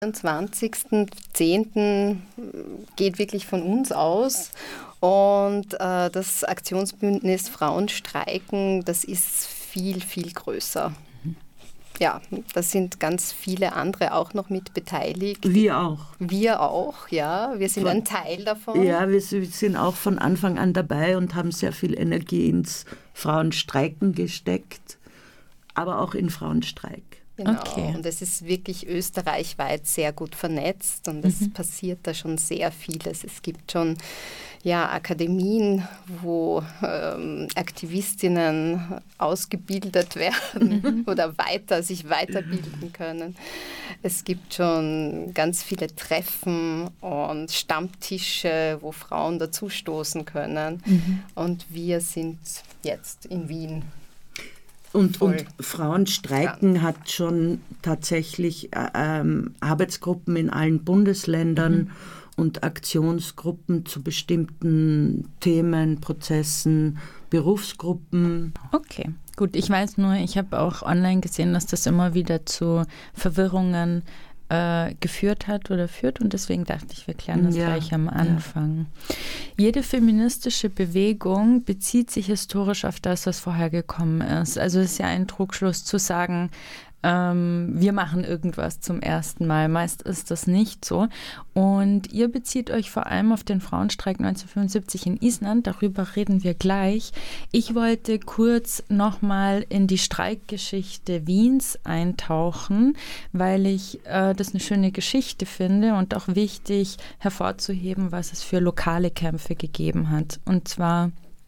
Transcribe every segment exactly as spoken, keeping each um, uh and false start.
vierundzwanzigsten zehnten geht wirklich von uns aus und äh, das Aktionsbündnis Frauen streiken, das ist viel, viel größer. Ja, da sind ganz viele andere auch noch mit beteiligt. Wir auch. Wir auch, ja. Wir sind ein Teil davon. Ja, wir sind auch von Anfang an dabei und haben sehr viel Energie ins Frauenstreiken gesteckt, aber auch in Frauenstreik. Genau, okay. Und es ist wirklich österreichweit sehr gut vernetzt und es Mhm. passiert da schon sehr vieles. Es gibt schon ja, Akademien, wo ähm, Aktivistinnen ausgebildet werden Mhm. oder weiter, sich weiterbilden können. Es gibt schon ganz viele Treffen und Stammtische, wo Frauen dazustoßen können. Mhm. Und wir sind jetzt in Wien. Und, Voll. und Frauenstreiken hat schon tatsächlich äh, ähm, Arbeitsgruppen in allen Bundesländern Mhm. und Aktionsgruppen zu bestimmten Themen, Prozessen, Berufsgruppen. Okay, gut. Ich weiß nur, ich habe auch online gesehen, dass das immer wieder zu Verwirrungen äh, geführt hat oder führt und deswegen dachte ich, wir klären das Ja, gleich am ja. Anfang. Jede feministische Bewegung bezieht sich historisch auf das, was vorher gekommen ist. Also es ist ja ein Trugschluss zu sagen, ähm, wir machen irgendwas zum ersten Mal. Meist ist das nicht so. Und ihr bezieht euch vor allem auf den Frauenstreik neunzehnhundertfünfundsiebzig in Island. Darüber reden wir gleich. Ich wollte kurz nochmal in die Streikgeschichte Wiens eintauchen, weil ich äh, das eine schöne Geschichte finde und auch wichtig hervorzuheben, was es für lokale Kämpfe gegeben hat. Und zwar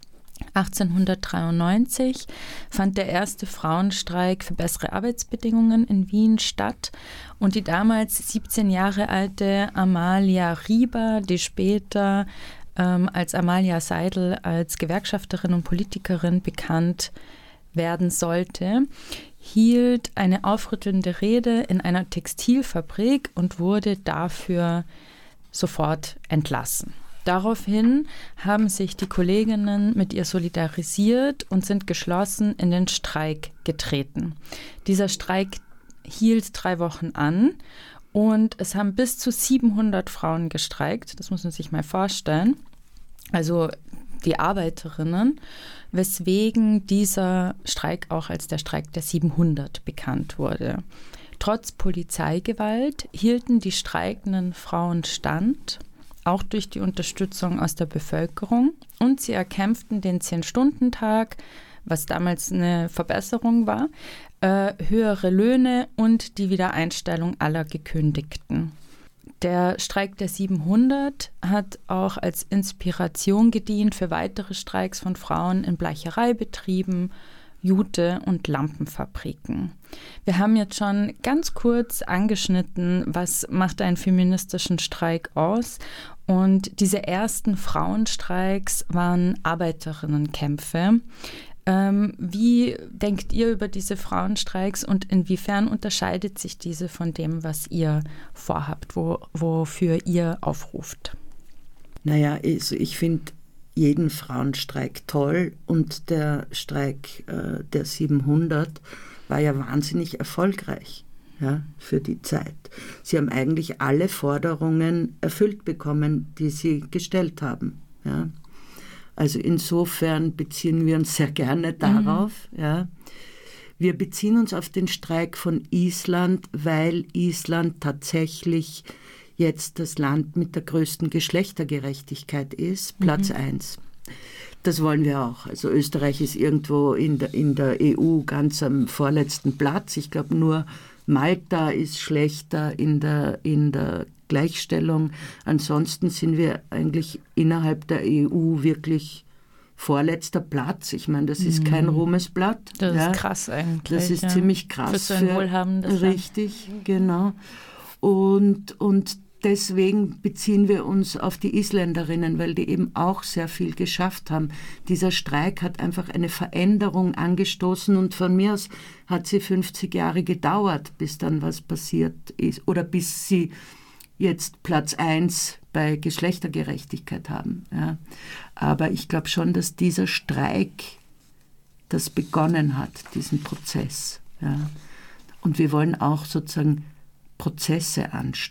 achtzehnhundertdreiundneunzig fand der erste Frauenstreik für bessere Arbeitsbedingungen in Wien statt und die damals siebzehn Jahre alte Amalia Rieber, die später ähm, als Amalia Seidel als Gewerkschafterin und Politikerin bekannt werden sollte, hielt eine aufrüttelnde Rede in einer Textilfabrik und wurde dafür sofort entlassen. Daraufhin haben sich die Kolleginnen mit ihr solidarisiert und sind geschlossen in den Streik getreten. Dieser Streik hielt drei Wochen an und es haben bis zu siebenhundert Frauen gestreikt. Das muss man sich mal vorstellen. Also die Arbeiterinnen, weswegen dieser Streik auch als der Streik der siebenhundert bekannt wurde. Trotz Polizeigewalt hielten die streikenden Frauen stand, auch durch die Unterstützung aus der Bevölkerung. Und sie erkämpften den Zehn-Stunden-Tag, was damals eine Verbesserung war, äh, höhere Löhne und die Wiedereinstellung aller Gekündigten. Der Streik der siebenhundert hat auch als Inspiration gedient für weitere Streiks von Frauen in Bleichereibetrieben, Jute- und Lampenfabriken. Wir haben jetzt schon ganz kurz angeschnitten, was macht einen feministischen Streik aus. Und diese ersten Frauenstreiks waren Arbeiterinnenkämpfe. Ähm, wie denkt ihr über diese Frauenstreiks und inwiefern unterscheidet sich diese von dem, was ihr vorhabt, wo, wofür ihr aufruft? Naja, also ich finde jeden Frauenstreik toll und der Streik äh, der siebenhundert war ja wahnsinnig erfolgreich, ja, für die Zeit. Sie haben eigentlich alle Forderungen erfüllt bekommen, die sie gestellt haben. Ja. Also insofern beziehen wir uns sehr gerne darauf. Mhm. Ja. Wir beziehen uns auf den Streik von Island, weil Island tatsächlich jetzt das Land mit der größten Geschlechtergerechtigkeit ist, Platz mhm. eins. Das wollen wir auch. Also Österreich ist irgendwo in der, in der E U ganz am vorletzten Platz. Ich glaube, nur Malta ist schlechter in der, in der Gleichstellung. Ansonsten sind wir eigentlich innerhalb der E U wirklich vorletzter Platz. Ich meine, das ist kein Ruhmesblatt. Das ja. ist krass eigentlich. Das ist ja. ziemlich krass. Für so ein wohlhabendes Land. Richtig, genau. Und, und deswegen beziehen wir uns auf die Isländerinnen, weil die eben auch sehr viel geschafft haben. Dieser Streik hat einfach eine Veränderung angestoßen und von mir aus hat sie fünfzig Jahre gedauert, bis dann was passiert ist oder bis sie jetzt Platz eins bei Geschlechtergerechtigkeit haben. Ja. Aber ich glaube schon, dass dieser Streik das begonnen hat, diesen Prozess. Ja. Und wir wollen auch sozusagen Prozesse anstoßen.